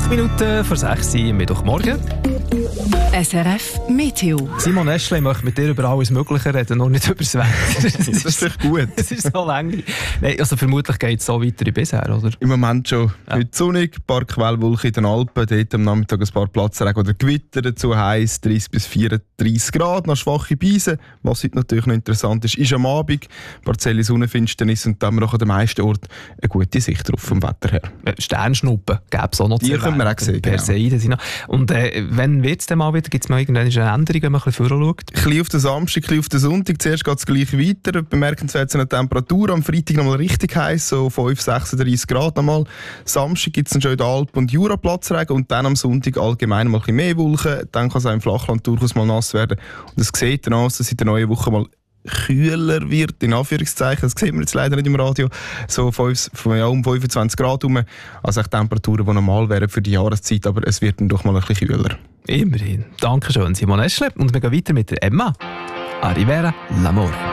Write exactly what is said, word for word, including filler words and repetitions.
Acht Minuten vor sechs Uhr am Mittwochmorgen. S R F Meteo. Simon Eschle möchte mit dir über alles Mögliche reden, nur nicht über das Wetter. Das ist doch gut. Das ist so langweilig. Nein, also vermutlich geht es so weiter wie bisher, oder? Im Moment schon. Ja. Heute sonnig, ein paar Quellwolken in den Alpen, dort am Nachmittag ein paar Platzregen oder Gewitter, dazu heiß dreißig bis vierunddreißig Grad, noch schwache Beise. Was heute natürlich noch interessant ist, ist am Abend ein paar Zelle Sonnenfinsternis und dann haben wir auch an den meisten Orten eine gute Sicht drauf vom Wetter her. Sternschnuppen gäbe es auch noch zu Die können wir auch sehen, genau. Perseiden sind noch. Und äh, wenn wird es dann mal wieder, gibt es mal irgendeine Änderung, wenn man ein bisschen vorher schaut? Ein bisschen auf den Samstag, ein bisschen auf den Sonntag. Zuerst geht es gleich weiter. Bemerkenswert ist eine Temperatur. Am Freitag noch mal richtig heiß, so fünf, sechsunddreißig Grad einmal. Samstag gibt es dann schon in der Alp- und Jura Platzregen und dann am Sonntag allgemein mal ein bisschen mehr Wolken. Dann kann es auch im Flachland durchaus mal nass werden. Und es sieht dann aus, dass in der neuen Woche mal kühler wird, in Anführungszeichen. Das sieht man jetzt leider nicht im Radio. So fünf, ja, um fünfundzwanzig Grad herum. Also echt Temperaturen, die normal wären für die Jahreszeit, aber es wird dann doch mal ein bisschen kühler. Immerhin. Dankeschön, Simon Eschle. Und wir gehen weiter mit der Emma. Arrivera l'amore.